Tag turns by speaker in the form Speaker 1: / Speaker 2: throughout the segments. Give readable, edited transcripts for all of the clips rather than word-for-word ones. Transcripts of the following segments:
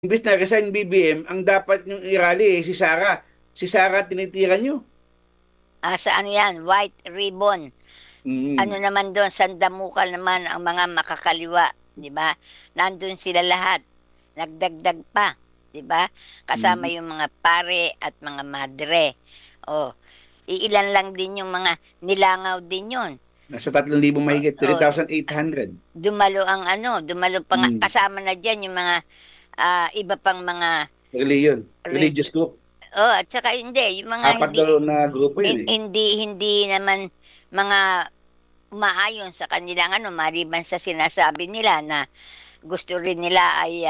Speaker 1: Imbis na resign BBM, ang dapat yung i-rally si Sara. Si Sara tinitira nyo.
Speaker 2: Sa ano yan, white ribbon. Ano
Speaker 1: Mm.
Speaker 2: naman doon, sandamukal naman ang mga makakaliwa, di ba? Nandun sila lahat. Nagdagdag pa, di ba? Kasama
Speaker 1: Mm.
Speaker 2: yung mga pare at mga madre. O, iilan lang din yung mga nilangaw din yun.
Speaker 1: Nasa 3,000 mahigit,
Speaker 2: O,
Speaker 1: 3,800.
Speaker 2: dumalo ang ano, dumalo pa nga,
Speaker 1: Mm.
Speaker 2: kasama na dyan yung mga iba pang mga
Speaker 1: Religion. Religious
Speaker 2: relig-
Speaker 1: group.
Speaker 2: at saka hindi, yung mga
Speaker 1: Apat
Speaker 2: hindi,
Speaker 1: daw na grupo yun eh.
Speaker 2: hindi naman mga umaayon sa kanilang ano, maliban sa sinasabi nila na gusto rin nila ay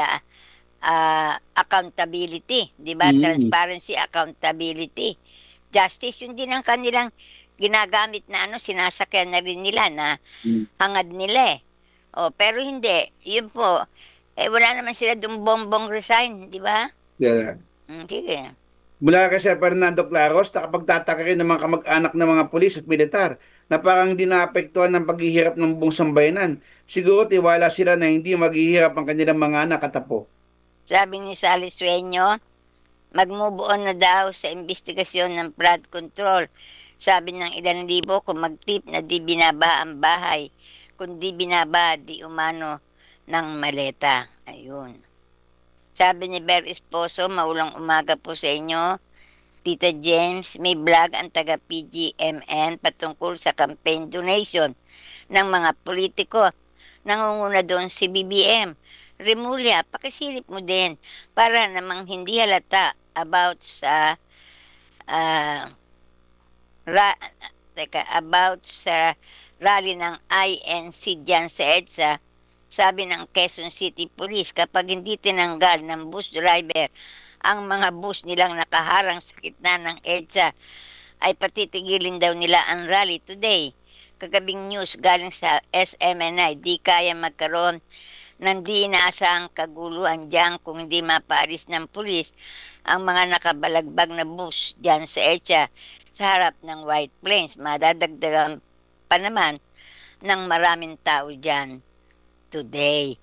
Speaker 2: accountability, di ba?
Speaker 1: Mm.
Speaker 2: Transparency, accountability. Justice, yun din ang kanilang ginagamit na ano, sinasakyan na rin nila na
Speaker 1: Mm.
Speaker 2: hangad nila eh. Pero hindi, yun po, wala naman sila dung bombong resign, di ba?
Speaker 1: Yeah.
Speaker 2: Sige.
Speaker 1: Mula kay Sir Fernando Claros, nakapagtataka rin ng mga kamag-anak ng mga pulis at militar na parang hindi naapektuhan ng paghihirap ng buong sambayanan. Siguro tiwala sila na hindi maghihirap ang kanilang mga anak at apo.
Speaker 2: Sabi ni Sally Sueño, mag-move on na daw sa investigasyon ng flood control. Sabi ng ilang libo kung mag-tip na di binaba ang bahay, kundi binaba di umano ng maleta. Ayun. Sabi ni Ber Esposo, maulang umaga po sa inyo. Tita James, may vlog ang taga-PGMN patungkol sa campaign donation ng mga politiko. Nangunguna doon si BBM. Remulla, pakisilip mo din para namang hindi halata about sa ah, ra, about sa rally ng INC dyan sa EDSA. Sabi ng Quezon City Police, kapag hindi tinanggal ng bus driver ang mga bus nilang nakaharang sa gitna ng EDSA, ay patitigilin daw nila ang rally today. Kagabing news galing sa SMNI, di kaya magkaroon ng di inaasahang kaguluhan dyan kung hindi mapaalis ng pulis ang mga nakabalagbag na bus dyan sa EDSA sa harap ng White Plains. Madadagdagan pa naman ng maraming tao dyan today.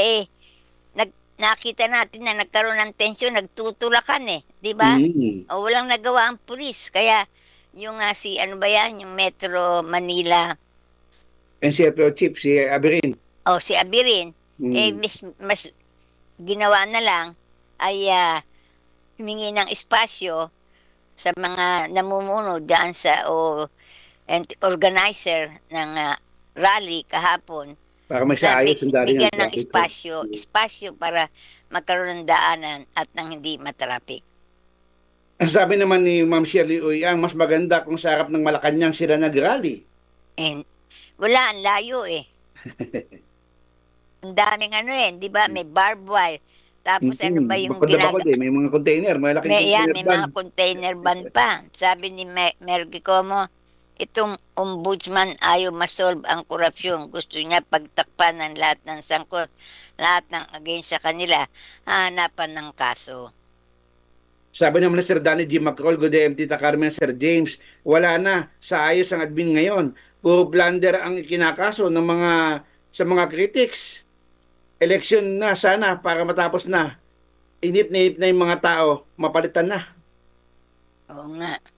Speaker 2: Nakita natin na nagkaroon ng tensyon, nagtutulakan eh, di ba?
Speaker 1: Mm.
Speaker 2: Walang nagawa ang pulis. Kaya yung si ano ba yan, yung Metro Manila,
Speaker 1: NCFO Chief, si Abirin.
Speaker 2: si Abirin,
Speaker 1: Mm.
Speaker 2: mas ginawa na lang ay humingi ng espasyo sa mga namumuno dyan sa and organizer ng rally kahapon
Speaker 1: Para may
Speaker 2: na
Speaker 1: saayos ang dali ng
Speaker 2: bigyan ng
Speaker 1: traffico.
Speaker 2: espasyo para magkaroon ng daanan at nang hindi matraffic.
Speaker 1: Ang sabi naman ni Ma'am Shirley Uyang, mas maganda kung sa harap ng Malacanang sila nag-rally.
Speaker 2: And wala, ang layo eh. Ang daming ano eh, di ba? May barbed wire. Tapos ano ba yung
Speaker 1: Bakod-bakod eh. May mga container, malaking container
Speaker 2: may
Speaker 1: van.
Speaker 2: mga container van pa. Sabi ni Mergy Como, itong ombudsman ayaw masolve ang korupsyon. Gusto niya pagtakpan ng lahat ng sangkot, lahat ng against sa kanila, hanapan ng kaso.
Speaker 1: Sabi naman ni Sir Danny G. McCall, good day, Tita Carmen, Sir James, wala na sa ayos ang admin ngayon. Puro blunder ang ikinakaso ng sa mga critics. Election na sana para matapos na. Inip na yung mga tao, mapalitan na.
Speaker 2: Oo nga.